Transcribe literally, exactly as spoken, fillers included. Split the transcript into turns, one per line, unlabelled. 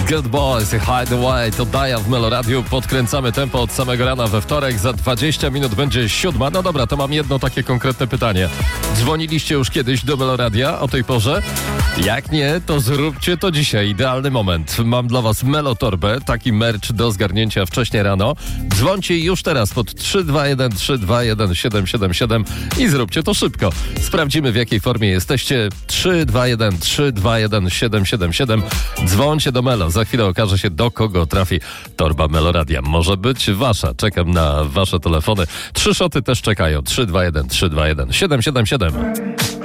Good Boys, Hideaway, to Daja w Meloradiu. Podkręcamy tempo od samego rana we wtorek. Za dwadzieścia minut będzie siódma. No dobra, to mam jedno takie konkretne pytanie. Dzwoniliście już kiedyś do Meloradia o tej porze? Jak nie, to zróbcie to dzisiaj. Idealny moment. Mam dla was Melotorbę, taki merch do zgarnięcia wcześnie rano. Dzwońcie już teraz pod trzy dwa jeden trzy dwa jeden siedem siedem siedem i zróbcie to szybko. Sprawdzimy, w jakiej formie jesteście. trzy dwa jeden trzy dwa jeden siedem siedem siedem. Dzwońcie do Melo. Za chwilę okaże się, do kogo trafi torba Meloradia. Może być wasza. Czekam na wasze telefony. Trzy szoty też czekają. trzy dwa jeden trzy dwa jeden siedem siedem siedem.